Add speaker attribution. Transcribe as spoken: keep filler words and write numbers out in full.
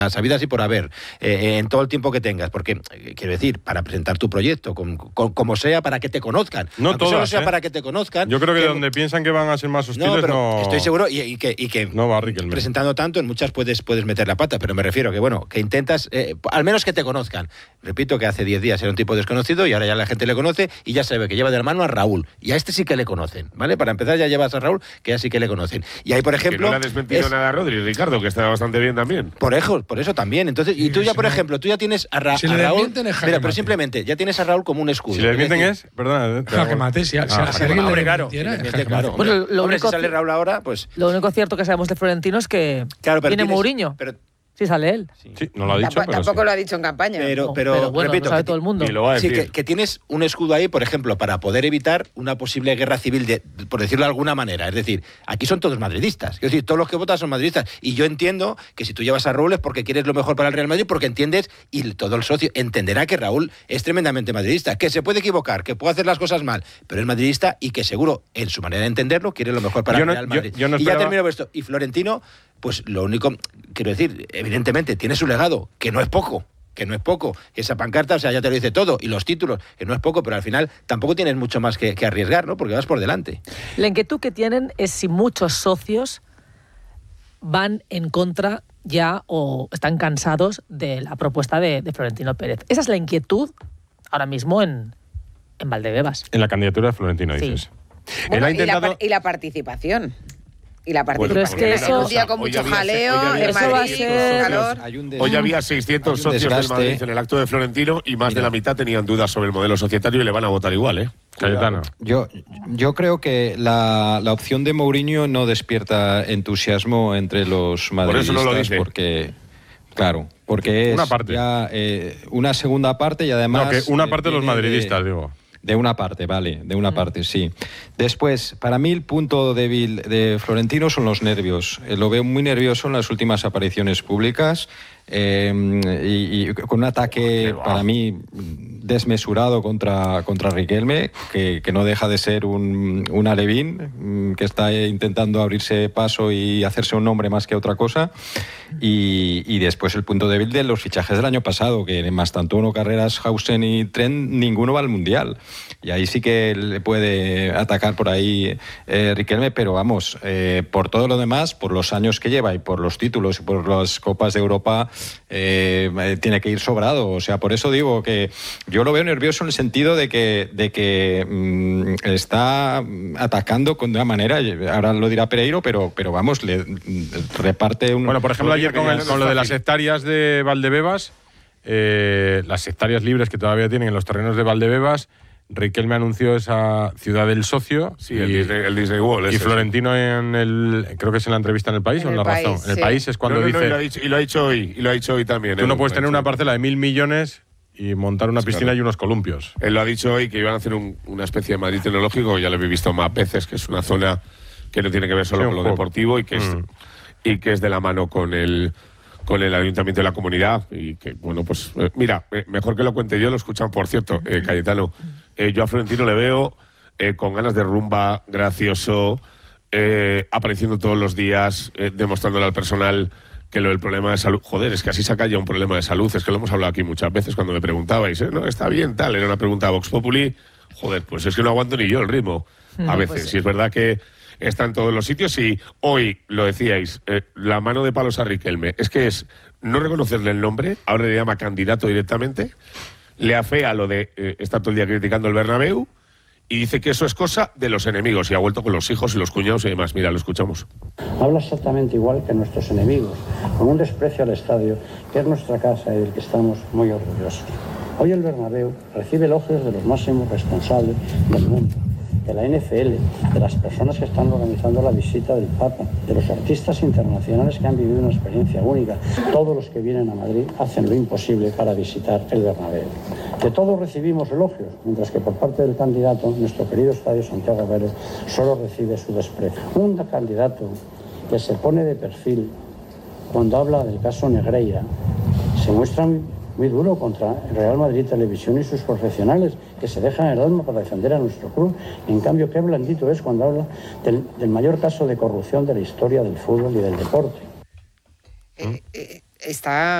Speaker 1: sabidas y por haber, eh, en todo el tiempo que tengas, porque, eh, quiero decir, para presentar tu proyecto, con, con, como sea, para que te conozcan.
Speaker 2: No
Speaker 1: Aunque
Speaker 2: todas,
Speaker 1: solo sea
Speaker 2: ¿eh?
Speaker 1: para que te conozcan.
Speaker 2: Yo creo que,
Speaker 1: que
Speaker 2: donde piensan que van a ser más hostiles,
Speaker 1: no, pero
Speaker 2: no...
Speaker 1: estoy seguro, y, y que, y que
Speaker 2: no va Riquelme.
Speaker 1: presentando tanto, en muchas puedes, puedes meter la pata, pero me refiero que, bueno, que intentas, eh, al menos que te conozcan. Repito que hace diez días era un tipo desconocido y ahora ya la gente le conoce y ya sabe que lleva de la mano a Raúl. Y a este sí que le conocen, ¿vale? Para empezar ya llevas a Raúl, que ya sí que le conocen. Y ahí, por ejemplo...
Speaker 3: Que no le ha desmentido
Speaker 1: es,
Speaker 3: nada a Rodri, Ricardo, que está bastante bien también.
Speaker 1: Por eso, por eso también. Entonces, y tú ya, por ejemplo, tú ya tienes a, Ra
Speaker 4: si
Speaker 1: a Raúl... Mira, pero
Speaker 4: mate.
Speaker 1: simplemente, ya tienes a Raúl como un escudo.
Speaker 2: Si le desmienten es... Perdona.
Speaker 4: Jaque mate, si,
Speaker 2: ah,
Speaker 4: si, si alguien
Speaker 1: hombre,
Speaker 4: le
Speaker 1: claro,
Speaker 4: desmintiera,
Speaker 1: si
Speaker 4: jaque
Speaker 1: claro,
Speaker 4: mate.
Speaker 1: hombre,
Speaker 5: Bueno, lo
Speaker 1: hombre,
Speaker 5: único
Speaker 1: si sale Raúl ahora, pues...
Speaker 5: Lo único cierto que sabemos de Florentino es que
Speaker 1: claro, pero
Speaker 5: viene
Speaker 1: tienes,
Speaker 5: Mourinho.
Speaker 1: Pero,
Speaker 5: sí sale él.
Speaker 2: Sí, sí, no lo ha dicho,
Speaker 6: Tampo
Speaker 2: pero
Speaker 6: Tampoco
Speaker 2: sí.
Speaker 6: lo ha dicho en campaña.
Speaker 1: Pero,
Speaker 5: No,
Speaker 1: pero,
Speaker 5: pero bueno,
Speaker 1: repito,
Speaker 5: lo sabe
Speaker 1: que,
Speaker 5: todo el mundo.
Speaker 3: Y lo va a
Speaker 1: sí,
Speaker 3: decir.
Speaker 1: que, que tienes un escudo ahí, por ejemplo, para poder evitar una posible guerra civil, de, por decirlo de alguna manera. Es decir, aquí son todos madridistas. Es decir, todos los que votan son madridistas. Y yo entiendo que si tú llevas a Raúl es porque quieres lo mejor para el Real Madrid, porque entiendes, y todo el socio entenderá que Raúl es tremendamente madridista, que se puede equivocar, que puede hacer las cosas mal, pero es madridista y que seguro, en su manera de entenderlo, quiere lo mejor para
Speaker 2: Yo
Speaker 1: el
Speaker 2: no-
Speaker 1: Real
Speaker 2: yo-
Speaker 1: Madrid.
Speaker 2: yo no
Speaker 1: y ya
Speaker 2: esperaba-
Speaker 1: termino con esto. Y Florentino, pues lo único, quiero decir, evidentemente tiene su legado, que no es poco. que no es poco, esa pancarta, o sea, ya te lo dice todo, y los títulos, que no es poco, pero al final tampoco tienes mucho más que, que arriesgar, ¿no? Porque vas por delante.
Speaker 5: La inquietud que tienen es si muchos socios van en contra ya o están cansados de la propuesta de, de Florentino Pérez. Esa es la inquietud ahora mismo en, en Valdebebas.
Speaker 2: En la candidatura de Florentino,
Speaker 5: Sí.
Speaker 2: dices.
Speaker 6: Bueno,
Speaker 2: Él ha
Speaker 6: y, la,
Speaker 2: intentado...
Speaker 6: par- y la participación. Y la
Speaker 3: Bueno,
Speaker 6: participación.
Speaker 5: pero es que
Speaker 6: en un
Speaker 5: eso-
Speaker 6: día con
Speaker 3: Hoy
Speaker 6: mucho
Speaker 3: había-
Speaker 6: jaleo,
Speaker 3: hoy había
Speaker 6: en
Speaker 5: Eso va a
Speaker 6: Madrid,
Speaker 5: ser-
Speaker 6: con calor.
Speaker 1: Hay un des-
Speaker 3: Hoy había seiscientos
Speaker 1: Hay un
Speaker 3: socios del
Speaker 1: desgaste.
Speaker 3: Madrid en el acto de Florentino y más
Speaker 1: Mira.
Speaker 3: de la mitad tenían dudas sobre el modelo societario y le van a votar igual, ¿eh?
Speaker 2: Cayetano.
Speaker 7: Yo, yo creo que la, la opción de Mourinho no despierta entusiasmo entre los
Speaker 3: Por
Speaker 7: madridistas.
Speaker 3: eso no lo dice.
Speaker 7: Porque, claro, porque es
Speaker 2: Una parte.
Speaker 7: ya eh, una segunda parte y además...
Speaker 2: No, que una
Speaker 7: eh,
Speaker 2: parte de los
Speaker 7: viene
Speaker 2: madridistas, digo.
Speaker 7: De una parte, vale, de una parte, sí. Después, para mí el punto débil de Florentino son los nervios. Eh, lo veo muy nervioso en las últimas apariciones públicas eh, y, y con un ataque, para mí, desmesurado contra, contra Riquelme, que, que no deja de ser un, un alevín, mm, que está intentando abrirse paso y hacerse un nombre más que otra cosa. Y, y después el punto débil de los fichajes del año pasado, que en Mastantuono, Carreras, Hausen y Trent, ninguno va al Mundial. Y ahí sí que le puede atacar por ahí eh, Riquelme, pero vamos, eh, por todo lo demás, por los años que lleva y por los títulos y por las Copas de Europa, eh, eh, tiene que ir sobrado. O sea, por eso digo que yo lo veo nervioso en el sentido de que, de que mm, está atacando con una manera, ahora lo dirá Pereiro, pero, pero vamos, le reparte un...
Speaker 2: Bueno, por ejemplo, ayer con, el-
Speaker 3: no es
Speaker 2: con lo de
Speaker 3: fácil.
Speaker 2: las hectáreas de Valdebebas, eh, las hectáreas libres que todavía tienen en los terrenos de Valdebebas, Riquelme anunció esa ciudad del socio.
Speaker 3: Sí,
Speaker 2: y,
Speaker 3: el Disney, el Disney World.
Speaker 2: y
Speaker 3: ese,
Speaker 2: Florentino en el, creo que es en la entrevista en El País
Speaker 6: En
Speaker 2: o en
Speaker 6: El
Speaker 2: La
Speaker 6: País,
Speaker 2: Razón. En El
Speaker 6: sí.
Speaker 2: País es
Speaker 3: sí.
Speaker 2: cuando
Speaker 3: No, no, no,
Speaker 2: dice,
Speaker 3: y, lo ha dicho, y lo ha dicho hoy, y lo ha dicho hoy también.
Speaker 2: tú
Speaker 3: ¿eh?
Speaker 2: no puedes
Speaker 3: Lo ha
Speaker 2: tener
Speaker 3: dicho
Speaker 2: una
Speaker 3: hoy.
Speaker 2: parcela de mil millones y montar una piscina
Speaker 3: claro.
Speaker 2: y unos columpios.
Speaker 3: Él lo ha dicho hoy, que iban a hacer un- una especie de Madrid tecnológico, ya lo he visto más veces, que es una zona que no tiene que ver solo
Speaker 2: Sí,
Speaker 3: con
Speaker 2: un
Speaker 3: lo
Speaker 2: hub.
Speaker 3: deportivo y que, es,
Speaker 2: Mm.
Speaker 3: y que es de la mano con el con el ayuntamiento de la comunidad y que, bueno, pues eh, mira, eh, mejor que lo cuente yo, lo escuchan, por cierto, eh, Cayetano. Eh, yo a Florentino le veo eh, con ganas de rumba, gracioso, eh, apareciendo todos los días, eh, demostrándole al personal que lo del problema de salud, joder, es que así saca ya un problema de salud, es que lo hemos hablado aquí muchas veces cuando me preguntabais, ¿eh? No, está bien, tal, era una pregunta a Vox Populi, joder, pues es que no aguanto ni yo el ritmo, a veces,
Speaker 5: pues sí.
Speaker 3: si es verdad que está en todos los sitios y hoy, lo decíais, eh, la mano de palos a Riquelme, es que es no reconocerle el nombre, ahora le llama candidato directamente, le afea lo de eh, estar todo el día criticando el Bernabéu y dice que eso es cosa de los enemigos y ha vuelto con los hijos y los cuñados y demás. Mira, lo escuchamos.
Speaker 8: Habla exactamente igual que nuestros enemigos, con un desprecio al estadio, que es nuestra casa y del que estamos muy orgullosos. Hoy el Bernabéu recibe elogios de los máximos responsables del mundo, de la N F L, de las personas que están organizando la visita del Papa, de los artistas internacionales que han vivido una experiencia única. Todos los que vienen a Madrid hacen lo imposible para visitar el Bernabéu. De todos recibimos elogios, mientras que por parte del candidato, nuestro querido Estadio Santiago Pérez solo recibe su desprecio. Un candidato que se pone de perfil cuando habla del caso Negreira se muestra muy, muy duro contra el Real Madrid Televisión y sus profesionales que se dejan el alma para defender a nuestro club. En cambio, qué blandito es cuando habla del, del mayor caso de corrupción de la historia del fútbol y del deporte.
Speaker 6: Eh, eh, está